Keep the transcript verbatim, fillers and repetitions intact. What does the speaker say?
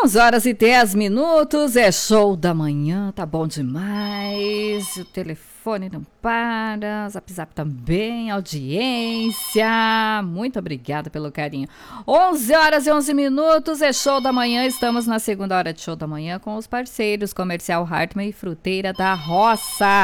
onze horas e dez minutos, é show da manhã, tá bom demais. O telefone não para, Zap Zap também, audiência. Muito obrigada pelo carinho. onze horas e onze minutos, é show da manhã. Estamos na segunda hora de show da manhã com os parceiros Comercial Hartmann e Fruteira da Roça.